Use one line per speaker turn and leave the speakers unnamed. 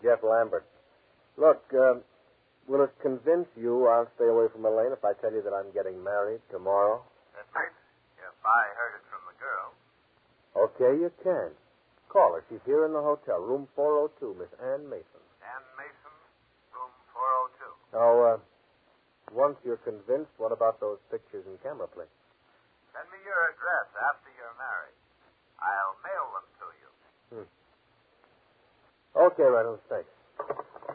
Jeff Lambert. Look, will it convince you I'll stay away from Elaine if I tell you that I'm getting married tomorrow?
If I heard it from the girl.
Okay, you can. Call her. She's here in the hotel, room 402, Miss Ann Mason.
Ann Mason, room 402.
Now, once you're convinced, what about those pictures and camera plates?
Send me your address after you're married. I'll mail them to you.
Okay, Reynolds, thanks.